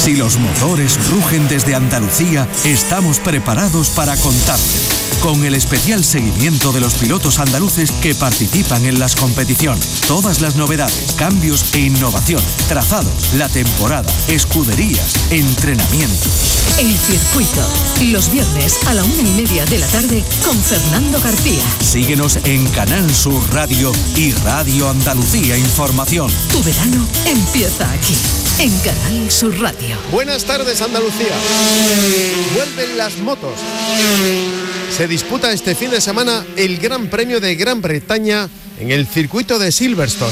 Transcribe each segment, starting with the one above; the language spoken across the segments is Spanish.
Si los motores rugen desde Andalucía, estamos preparados para contarte. Con el especial seguimiento de los pilotos andaluces que participan en las competiciones. Todas las novedades, cambios e innovación, trazados, la temporada, escuderías, entrenamientos. El circuito, los viernes a la 1:30 de la tarde con Fernando García. Síguenos en Canal Sur Radio y Radio Andalucía Información. Tu verano empieza aquí, en Canal Sur Radio. Buenas tardes, Andalucía. Vuelven las motos. Se disputa este fin de semana el Gran Premio de Gran Bretaña en el circuito de Silverstone.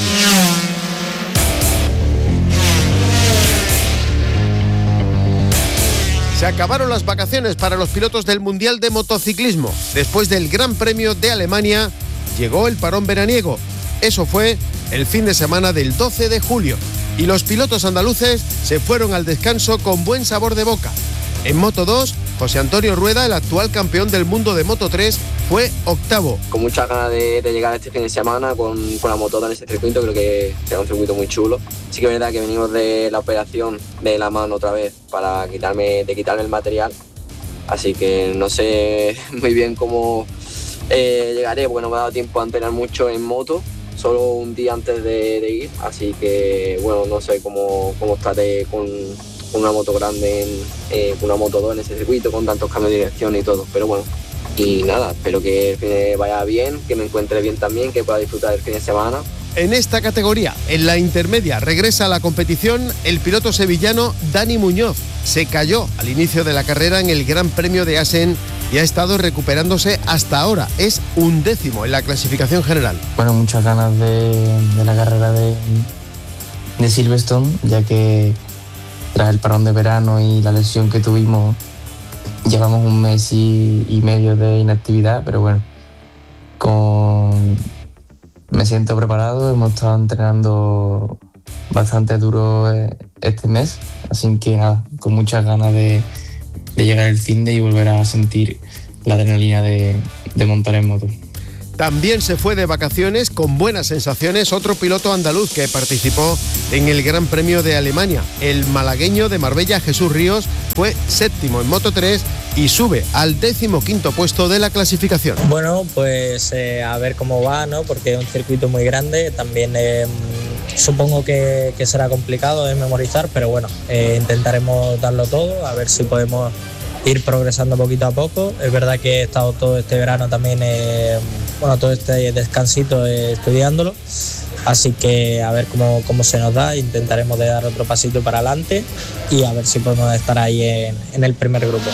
Se acabaron las vacaciones para los pilotos del Mundial de Motociclismo. Después del Gran Premio de Alemania, llegó el parón veraniego. Eso fue el fin de semana del 12 de julio. Y los pilotos andaluces se fueron al descanso con buen sabor de boca. En Moto 2, José Antonio Rueda, el actual campeón del mundo de Moto 3, fue octavo. Con muchas ganas de llegar este fin de semana con la moto en este circuito. Creo que será un circuito muy chulo. Sí que es verdad que venimos de la operación de la mano otra vez para quitarme el material. Así que no sé muy bien cómo llegaré, porque no me ha dado tiempo a entrenar mucho en moto. Solo un día antes de ir. Así que bueno, no sé cómo estaré con una moto grande, una Moto 2 en ese circuito, con tantos cambios de dirección y todo, pero bueno, y nada, espero que vaya bien, que me encuentre bien también, que pueda disfrutar el fin de semana. En esta categoría, en la intermedia, regresa a la competición el piloto sevillano Dani Muñoz. Se cayó al inicio de la carrera en el Gran Premio de Assen y ha estado recuperándose hasta ahora. Es 11º en la clasificación general. Bueno, muchas ganas de la carrera de Silverstone, ya que tras el parón de verano y la lesión que tuvimos, llevamos un mes y medio de inactividad, pero bueno, me siento preparado. Hemos estado entrenando bastante duro este mes, así que nada, con muchas ganas de llegar el fin de y volver a sentir la adrenalina de montar en moto. También se fue de vacaciones con buenas sensaciones otro piloto andaluz que participó en el Gran Premio de Alemania. El malagueño de Marbella, Jesús Ríos, fue séptimo en Moto 3 y sube al 15º puesto de la clasificación. Bueno, pues a ver cómo va, ¿no? Porque es un circuito muy grande. También supongo que será complicado de memorizar, pero bueno, intentaremos darlo todo, a ver si podemos ir progresando poquito a poco. Es verdad que he estado todo este verano también, todo este descansito estudiándolo, así que a ver cómo se nos da. Intentaremos de dar otro pasito para adelante y a ver si podemos estar ahí en el primer grupo.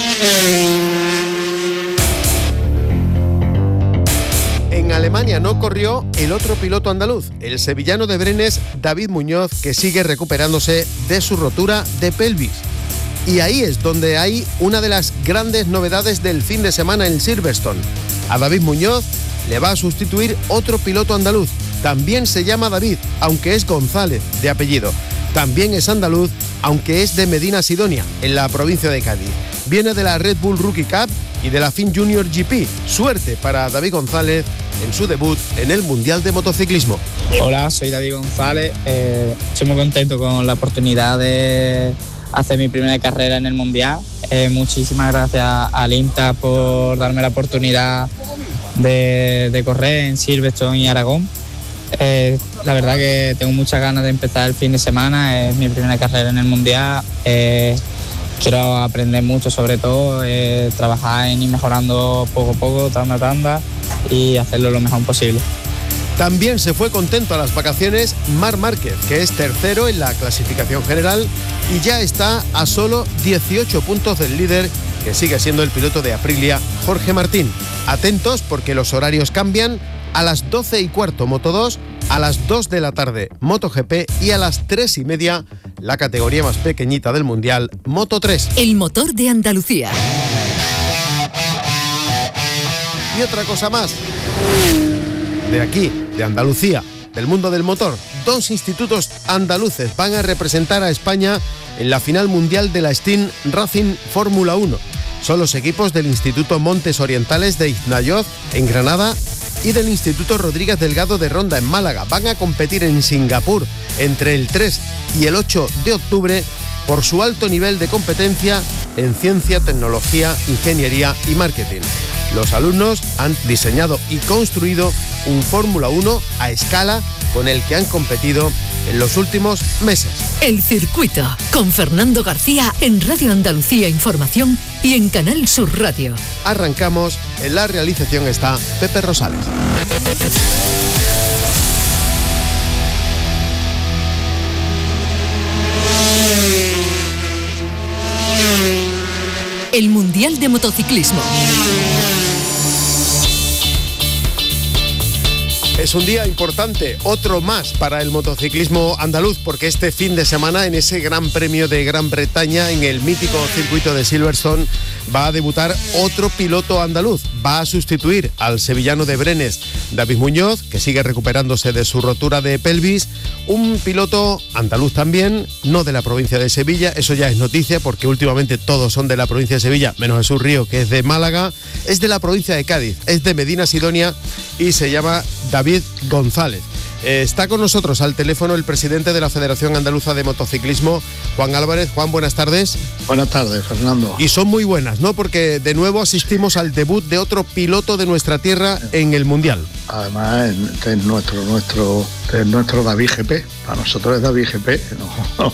En Alemania no corrió el otro piloto andaluz, el sevillano de Brenes, David Muñoz, que sigue recuperándose de su rotura de pelvis. Y ahí es donde hay una de las grandes novedades del fin de semana en Silverstone. A David Muñoz le va a sustituir otro piloto andaluz. También se llama David, aunque es González de apellido. También es andaluz, aunque es de Medina Sidonia, en la provincia de Cádiz. Viene de la Red Bull Rookie Cup y de la FIM Junior GP. Suerte para David González en su debut en el Mundial de Motociclismo. Hola, soy David González. Estoy muy contento con la oportunidad de hacer mi primera carrera en el Mundial. Muchísimas gracias al IMTA por darme la oportunidad de correr en Silverstone y Aragón. La verdad que tengo muchas ganas de empezar el fin de semana. Es mi primera carrera en el Mundial. Quiero aprender mucho, sobre todo trabajar en ir mejorando poco a poco, tanda a tanda, y hacerlo lo mejor posible. También se fue contento a las vacaciones Marc Márquez, que es tercero en la clasificación general y ya está a solo 18 puntos del líder, que sigue siendo el piloto de Aprilia, Jorge Martín. Atentos porque los horarios cambian. A las 12:15 Moto 2, a las 2 de la tarde MotoGP y a las 3:30 la categoría más pequeñita del Mundial, Moto 3. El motor de Andalucía. Y otra cosa más. De aquí, de Andalucía, del mundo del motor, 2 institutos andaluces van a representar a España en la final mundial de la Steam Racing Fórmula 1. Son los equipos del Instituto Montes Orientales de Iznayoz, en Granada, y del Instituto Rodríguez Delgado de Ronda, en Málaga. Van a competir en Singapur entre el 3 y el 8 de octubre por su alto nivel de competencia en ciencia, tecnología, ingeniería y marketing. Los alumnos han diseñado y construido un Fórmula 1 a escala con el que han competido en los últimos meses. El Circuito, con Fernando García en Radio Andalucía Información y en Canal Sur Radio. Arrancamos, en la realización está Pepe Rosales. El Mundial de Motociclismo. Es un día importante, otro más para el motociclismo andaluz, porque este fin de semana en ese Gran Premio de Gran Bretaña, en el mítico circuito de Silverstone, va a debutar otro piloto andaluz. Va a sustituir al sevillano de Brenes, David Muñoz, que sigue recuperándose de su rotura de pelvis. Un piloto andaluz también, no de la provincia de Sevilla, eso ya es noticia, porque últimamente todos son de la provincia de Sevilla, menos Jesús Río, que es de Málaga. Es de la provincia de Cádiz, es de Medina Sidonia y se llama David González. Está con nosotros al teléfono el presidente de la Federación Andaluza de Motociclismo, Juan Álvarez. Juan, buenas tardes. Buenas tardes, Fernando. Y son muy buenas, ¿no? Porque de nuevo asistimos al debut de otro piloto de nuestra tierra en el Mundial. Además, este es nuestro David GP. Para nosotros es David GP. No.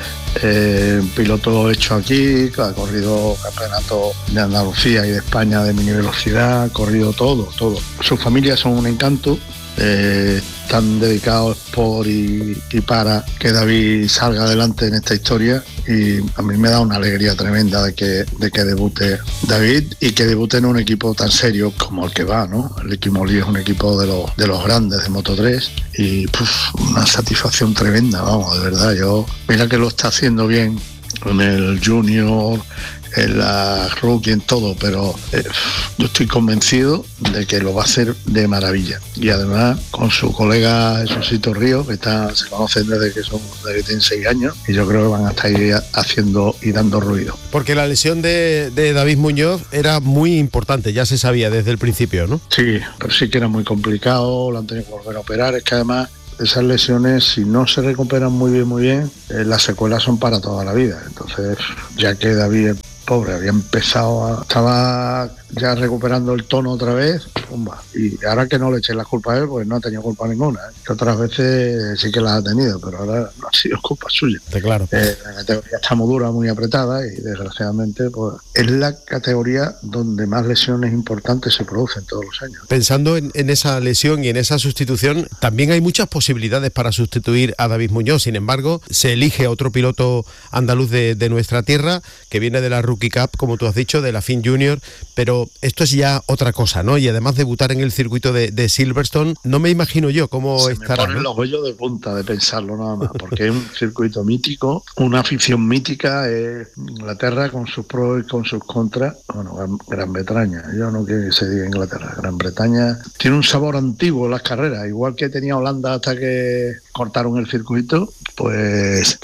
Un piloto hecho aquí, que ha corrido campeonatos de Andalucía y de España de mini velocidad, ha corrido todo. Sus familias son un encanto. Están dedicados por y para que David salga adelante en esta historia, y a mí me da una alegría tremenda de que debute David y que debute en un equipo tan serio como el que va, ¿no? El Equimolí es un equipo de los grandes de Moto3 y una satisfacción tremenda, vamos, de verdad. Mira que lo está haciendo bien en el Junior, en la Rookie, en todo, pero yo estoy convencido de que lo va a hacer de maravilla. Y además con su colega Jesucito Río, que se conocen desde que tienen 6 años, y yo creo que van a estar ahí haciendo y dando ruido. Porque la lesión de David Muñoz era muy importante, ya se sabía desde el principio, ¿no? Sí, pero sí que era muy complicado, lo han tenido que volver a operar. Es que además esas lesiones, si no se recuperan muy bien, las secuelas son para toda la vida. Entonces, ya que David, pobre, estaba ya recuperando el tono otra vez, pumba. Y ahora que no le eché la culpa a él, pues no ha tenido culpa ninguna, que otras veces sí que las ha tenido, pero ahora no ha sido culpa suya. Claro. La categoría está muy dura, muy apretada, y desgraciadamente pues es la categoría donde más lesiones importantes se producen todos los años. Pensando en esa lesión y en esa sustitución, también hay muchas posibilidades para sustituir a David Muñoz. Sin embargo, se elige a otro piloto andaluz de nuestra tierra, que viene de la Rookie Cup, como tú has dicho, de la FIN Junior, pero esto es ya otra cosa, ¿no? Y además debutar en el circuito de Silverstone, no me imagino yo cómo estará. Se me ponen los vellos de punta de pensarlo nada más, porque es un circuito mítico, una afición mítica. Inglaterra con sus pros y con sus contras. Bueno, Gran Bretaña, yo no quiero que se diga Inglaterra, Gran Bretaña tiene un sabor antiguo en las carreras, igual que tenía Holanda hasta que cortaron el circuito, pues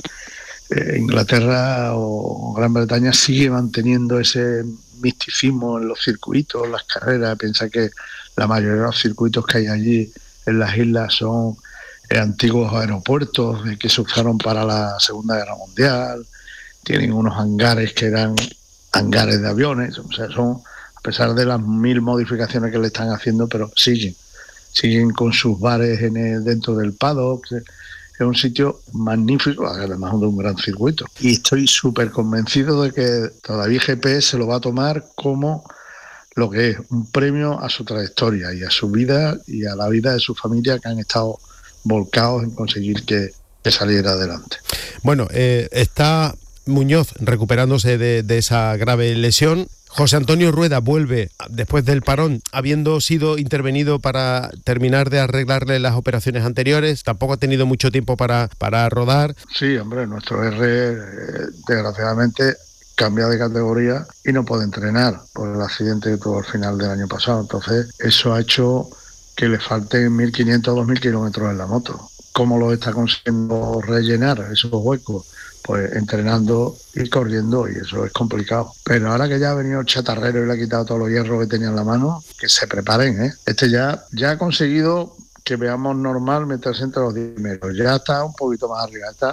Inglaterra o Gran Bretaña sigue manteniendo ese misticismo en los circuitos, en las carreras. Piensa que la mayoría de los circuitos que hay allí en las islas son antiguos aeropuertos que se usaron para la Segunda Guerra Mundial. Tienen unos hangares que eran hangares de aviones, o sea, son, a pesar de las 1000 modificaciones que le están haciendo, pero siguen con sus bares dentro del paddock. Es un sitio magnífico, además de un gran circuito. Y estoy súper convencido de que todavía GP se lo va a tomar como lo que es un premio a su trayectoria y a su vida y a la vida de su familia, que han estado volcados en conseguir que saliera adelante. Bueno, está Muñoz recuperándose de esa grave lesión. José Antonio Rueda vuelve después del parón, habiendo sido intervenido para terminar de arreglarle las operaciones anteriores. Tampoco ha tenido mucho tiempo para rodar. Sí, hombre, nuestro R, desgraciadamente, cambia de categoría y no puede entrenar por el accidente que tuvo al final del año pasado. Entonces, eso ha hecho que le falten 1.500 o 2.000 kilómetros en la moto. ¿Cómo lo está consiguiendo rellenar esos huecos? Pues entrenando y corriendo, y eso es complicado. Pero ahora que ya ha venido el chatarrero y le ha quitado todos los hierros que tenía en la mano, que se preparen, ¿eh? Este ya ha conseguido que veamos normal meterse entre los 10 primeros. Ya está un poquito más arriba, está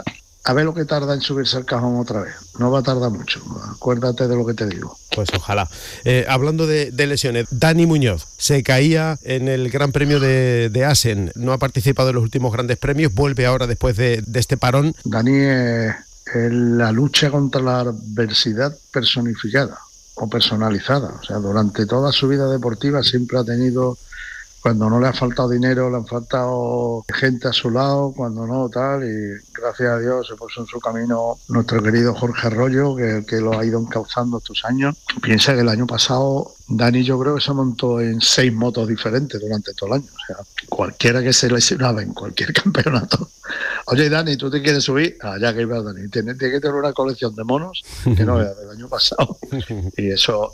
a ver lo que tarda en subirse al cajón otra vez. No va a tardar mucho, acuérdate de lo que te digo. Pues ojalá. Hablando de lesiones, Dani Muñoz se caía en el Gran Premio de Assen, no ha participado en los últimos grandes premios, vuelve ahora después de este parón. Dani es la lucha contra la adversidad personificada o personalizada. O sea, durante toda su vida deportiva siempre ha tenido, cuando no le ha faltado dinero, le han faltado gente a su lado, cuando no, tal, y gracias a Dios se puso en su camino nuestro querido Jorge Arroyo, que lo ha ido encauzando estos años. Piensa que el año pasado Dani yo creo que se montó en 6 motos diferentes durante todo el año. O sea, cualquiera que se lesionaba en cualquier campeonato. Oye, Dani, ¿tú te quieres subir? Allá que iba Dani. Tiene que tener una colección de monos que no era del año pasado. Y eso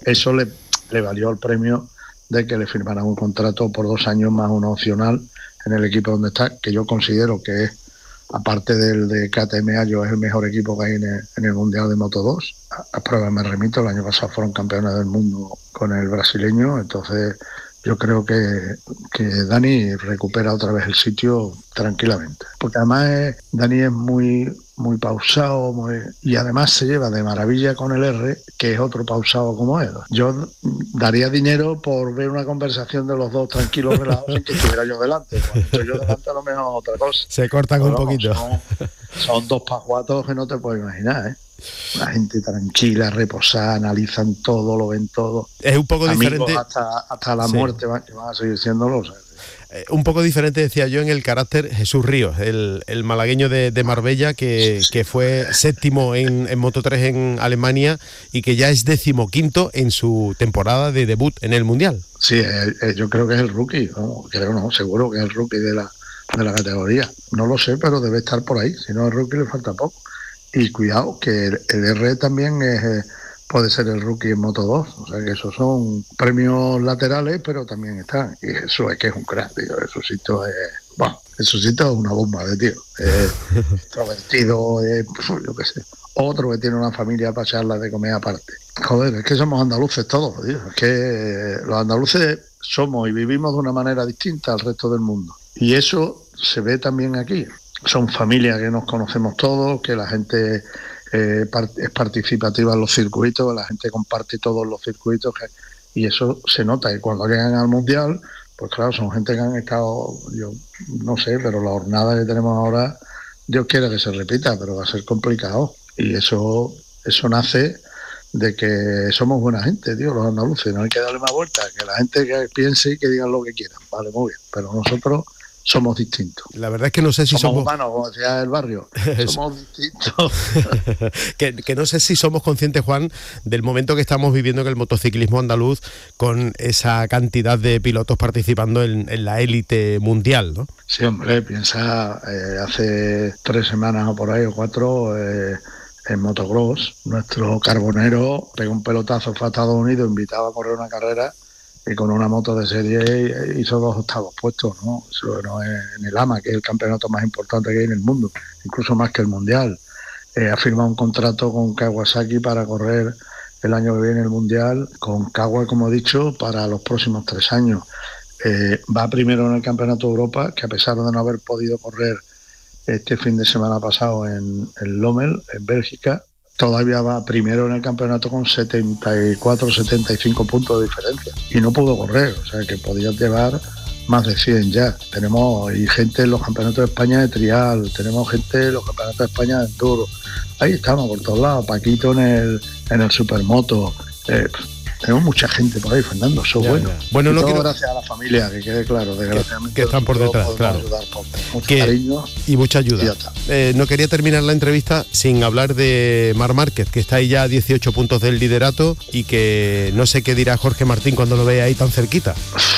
le valió el premio de que le firmaran un contrato por 2 años más uno opcional en el equipo donde está, que yo considero que es, aparte del de KTM Ayo, es el mejor equipo que hay en el Mundial de Moto 2. A pruebas me remito, el año pasado fueron campeones del mundo con el brasileño, entonces yo creo que Dani recupera otra vez el sitio tranquilamente. Porque además Dani es muy pausado, y además se lleva de maravilla con el R, que es otro pausado como él. Yo daría dinero por ver una conversación de los dos tranquilos relados sin que estuviera yo delante. Cuando estoy yo delante a lo mejor otra cosa. Se cortan un poquito. Son 2 pajuatos que no te puedes imaginar, ¿eh? La gente tranquila, reposada, analizan todo, lo ven todo. Es un poco amigos diferente. Hasta la muerte que van a seguir siéndolo, ¿sabes? Un poco diferente, decía yo, en el carácter Jesús Ríos, el malagueño de Marbella, que fue 7º en Moto3 en Alemania y que ya es 15º en su temporada de debut en el Mundial. Sí, yo creo que es el rookie, seguro que es el rookie de la categoría. No lo sé, pero debe estar por ahí. Si no es rookie le falta poco. Y cuidado, que el R también puede ser el rookie en Moto 2, o sea que esos son premios laterales, pero también están. Y eso es que es un crack, tío. Jesucito es una bomba de tío. Extrovertido, yo qué sé. Otro que tiene una familia para echarla de comer aparte. Joder, es que somos andaluces todos, tío. Es que los andaluces somos y vivimos de una manera distinta al resto del mundo. Y eso se ve también aquí. Son familias que nos conocemos todos, que la gente es participativa en los circuitos, la gente comparte todos los circuitos, y eso se nota. Y cuando llegan al Mundial, pues claro, son gente que han estado, yo no sé, pero la jornada que tenemos ahora, Dios quiera que se repita, pero va a ser complicado. Y eso nace de que somos buena gente, tío, los andaluces. No hay que darle más vueltas, que la gente que piense y que digan lo que quieran. Vale, muy bien, pero nosotros somos distintos. La verdad es que no sé si somos humanos, como decía el barrio. Somos distintos. que no sé si somos conscientes, Juan, del momento que estamos viviendo en el motociclismo andaluz, con esa cantidad de pilotos participando en la élite mundial, ¿no? Sí, hombre, piensa, hace 3 semanas o por ahí, o 4, en motocross, nuestro Carbonero pegó un pelotazo, fue a Estados Unidos, invitaba a correr una carrera, y con una moto de serie hizo 2 octavos puestos, ¿no? Eso no es en el AMA, que es el campeonato más importante que hay en el mundo, incluso más que el Mundial. Ha firmado un contrato con Kawasaki para correr el año que viene el Mundial, con Kawa, como he dicho, para los próximos 3 años. Va primero en el Campeonato de Europa, que a pesar de no haber podido correr este fin de semana pasado en Lommel, en Bélgica, todavía va primero en el campeonato con 74-75 puntos de diferencia y no pudo correr, o sea que podía llevar más de 100 ya. Tenemos gente en los campeonatos de España de trial, tenemos gente en los campeonatos de España de enduro, ahí estamos por todos lados. Paquito en el Supermoto, tenemos mucha gente por ahí, Fernando, eso es bueno. Bueno, no quiero... gracias a la familia, que quede claro, desgraciadamente que están por detrás, claro. Mucho cariño y mucha ayuda. No quería terminar la entrevista sin hablar de Marc Márquez, que está ahí ya a 18 puntos del liderato y que no sé qué dirá Jorge Martín cuando lo vea ahí tan cerquita.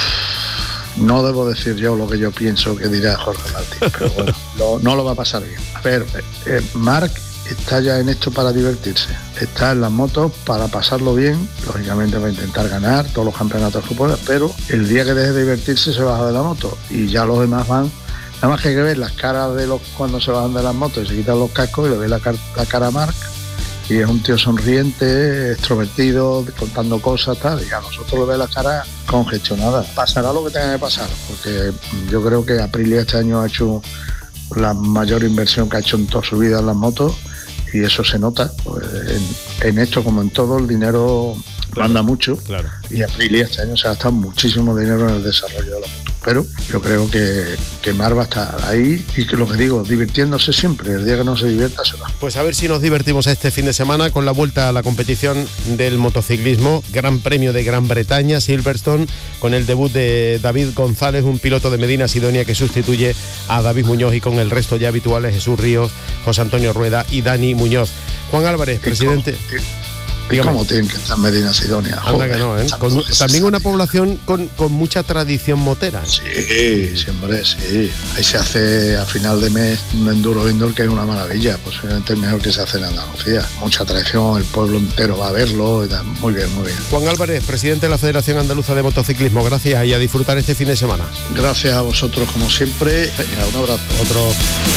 No debo decir yo lo que yo pienso que dirá Jorge Martín, pero bueno, no lo va a pasar bien. A ver, Marc está ya en esto para divertirse, está en las motos para pasarlo bien, lógicamente va a intentar ganar todos los campeonatos que pueda, pero el día que deje de divertirse se baja de la moto y ya los demás van, nada más que hay que ver las caras de los cuando se bajan de las motos y se quitan los cascos y le ve la cara a Marc, y es un tío sonriente, extrovertido, contando cosas, tal, y a nosotros le ve la cara congestionada. Pasará lo que tenga que pasar, porque yo creo que Aprilia este año ha hecho la mayor inversión que ha hecho en toda su vida en las motos, y eso se nota. Pues en esto, como en todo, el dinero manda mucho. Claro. Y Aprilia este año se ha gastado muchísimo dinero en el desarrollo de la moto. Pero yo creo que Mar va a estar ahí, y que lo que digo, divirtiéndose siempre. El día que no se divierta se va. Pues a ver si nos divertimos este fin de semana con la vuelta a la competición del motociclismo. Gran Premio de Gran Bretaña, Silverstone, con el debut de David González, un piloto de Medina Sidonia que sustituye a David Muñoz, y con el resto ya habituales: Jesús Ríos, José Antonio Rueda y Dani Muñoz. Juan Álvarez, presidente. ¿Cómo tienen que estar Medina Sidonia? Anda que no, ¿eh? También una población con mucha tradición motera. Sí, siempre, sí. Ahí se hace a final de mes un enduro indoor que es una maravilla, posiblemente el mejor que se hace en Andalucía. Mucha tradición, el pueblo entero va a verlo y tal. Muy bien, muy bien. Juan Álvarez, presidente de la Federación Andaluza de Motociclismo, gracias, y a disfrutar este fin de semana. Gracias a vosotros como siempre. Venga, un abrazo. Otro.